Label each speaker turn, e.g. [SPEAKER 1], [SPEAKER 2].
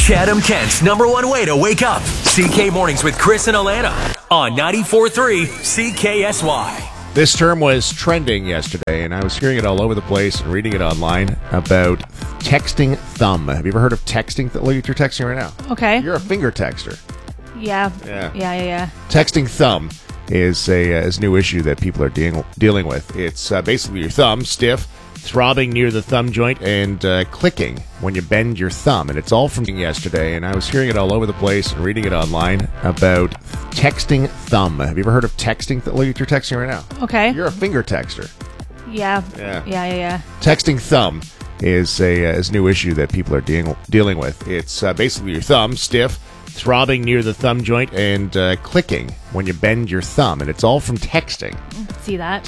[SPEAKER 1] Chatham, Kent's #1 way to wake up. CK Mornings with Chris and Alana on 94.3 CKSY.
[SPEAKER 2] This term was trending yesterday, and I was hearing it all over the place and reading it online about texting thumb. Have you ever heard of texting? Look at your texting right now.
[SPEAKER 3] Okay.
[SPEAKER 2] You're a finger texter.
[SPEAKER 3] Yeah.
[SPEAKER 2] Yeah. Texting thumb is a new issue that people are dealing with. It's basically your thumb stiff, throbbing near the thumb joint, and clicking when you bend your thumb. And it's all from yesterday, and I was hearing it all over the place and reading it online about texting thumb. Have you ever heard of texting? Look at your texting right now.
[SPEAKER 3] Okay.
[SPEAKER 2] You're a finger texter.
[SPEAKER 3] Yeah.
[SPEAKER 2] Texting thumb is a new issue that people are dealing with. It's basically your thumb stiff, throbbing near the thumb joint, and clicking when you bend your thumb. And it's all from texting.
[SPEAKER 3] See that?